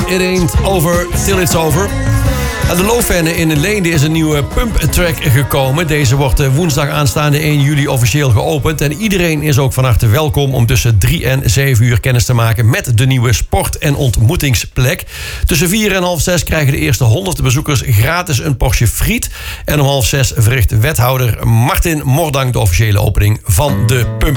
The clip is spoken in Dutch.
It Ain't Over Till It's Over. Aan de Loofvenne in Leende is een nieuwe pumptrack gekomen. Deze wordt woensdag aanstaande 1 juli officieel geopend. En iedereen is ook van harte welkom om tussen 3 en 7 uur kennis te maken met de nieuwe sport- en ontmoetingsplek. Tussen 4 en half 6 krijgen de eerste 100 bezoekers gratis een portje friet. En om half 6 verricht wethouder Martin Mordang de officiële opening van de Pump